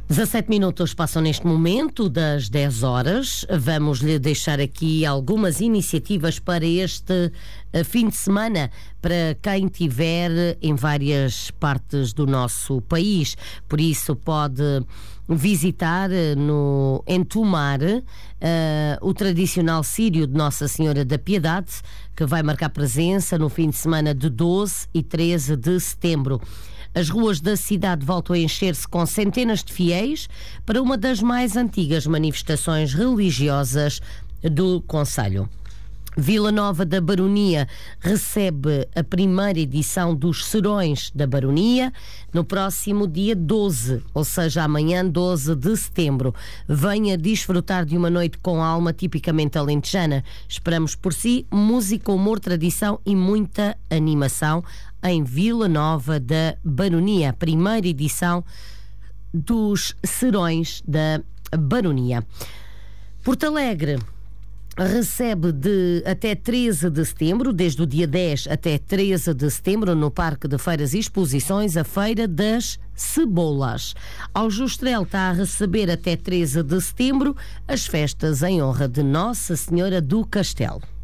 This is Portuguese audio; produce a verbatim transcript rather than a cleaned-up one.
dezassete minutos passam neste momento das dez horas. Vamos lhe deixar aqui algumas iniciativas para este uh, fim de semana, para quem estiver em várias partes do nosso país. Por isso pode visitar no Entumar uh, o tradicional Círio de Nossa Senhora da Piedade, que vai marcar presença no fim de semana de doze e treze de setembro. As ruas da cidade voltam a encher-se com centenas de fiéis para uma das mais antigas manifestações religiosas do concelho. Vila Nova da Baronia recebe a primeira edição dos Serões da Baronia no próximo dia doze, ou seja, amanhã, doze de setembro. Venha desfrutar de uma noite com alma tipicamente alentejana. Esperamos por si música, humor, tradição e muita animação em Vila Nova da Baronia, primeira edição dos Serões da Baronia. Porto Alegre recebe de até treze de setembro, desde o dia dez até treze de setembro, no Parque de Feiras e Exposições, a Feira das Cebolas. Aljustrel está a receber até treze de setembro as festas em honra de Nossa Senhora do Castelo.